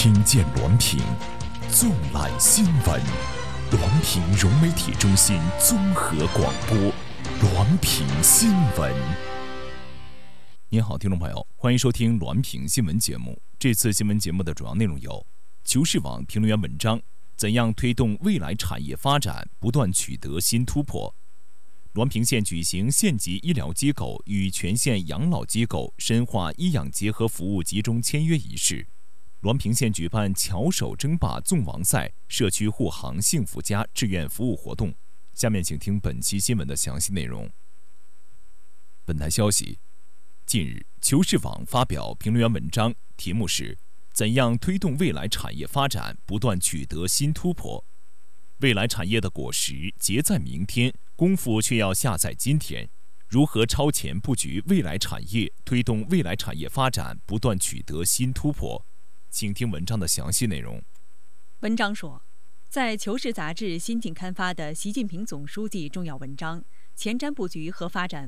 听见滦平，纵览新闻。滦平融媒体中心综合广播，滦平新闻。您好，听众朋友，欢迎收听滦平新闻节目。这次新闻节目的主要内容有：求是网评论员文章，怎样推动未来产业发展不断取得新突破；滦平县举行县级医疗机构与全县养老机构深化医养结合服务集中签约仪式；滦平县举办巧手争霸纵网赛社区护航幸福家志愿服务活动。下面请听本期新闻的详细内容。本台消息，近日求是网发表评论员文章，题目是怎样推动未来产业发展不断取得新突破。未来产业的果实结在明天，功夫却要下在今天。如何超前布局未来产业，推动未来产业发展不断取得新突破？请听文章的详细内容。 文章说，在《求是》杂志新近刊发的习近平总书记重要文章《前瞻布局和发展